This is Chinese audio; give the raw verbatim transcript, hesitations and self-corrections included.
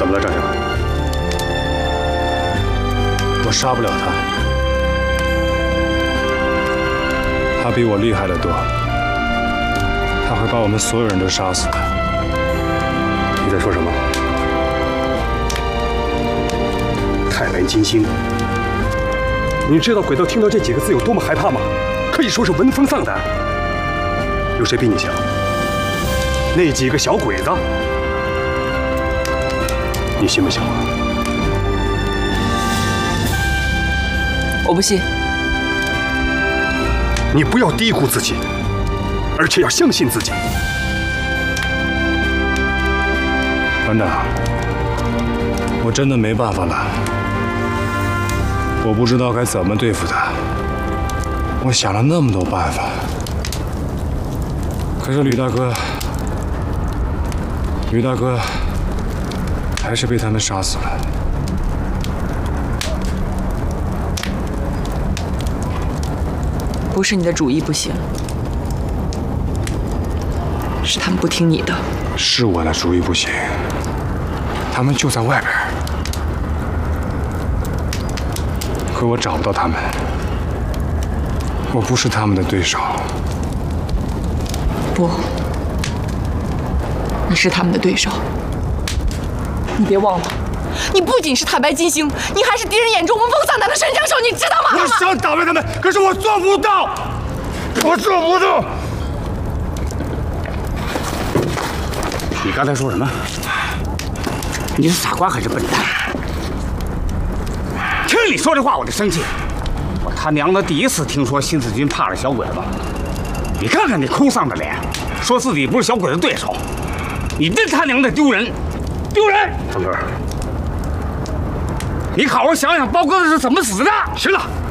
么了，张强？ 我杀不了他，他比我厉害得多，他会把我们所有人都杀死的。 你在说什么？太白金星，你知道鬼道听到这几个字有多么害怕吗？可以说是闻风丧胆。有谁比你强？那几个小鬼子，你信不信我？ 我不信。 你不要低估自己，而且要相信自己。 团长，我真的没办法了，我不知道该怎么对付他。我想了那么多办法，可是吕大哥，吕大哥还是被他们杀死了。 不是你的主意不行，是他们不听你的。 是我的主意不行，他们就在外边，可我找不到他们，我不是他们的对手。 不，你是他们的对手。你别忘了，你不仅是太白金星，你还是敌人眼中闻风丧胆的神枪手，你知道吗？ 我想打败他们，可是我做不到，我做不到。 你刚才说什么？你是傻瓜还是笨蛋？听你说这话我就生气。我他娘的第一次听说新四军怕了小鬼子。你看看你哭丧的脸，说自己不是小鬼子对手，你真他娘的丢人，丢人！ 腾哥， 你好好想想包哥子是怎么死的。 行了。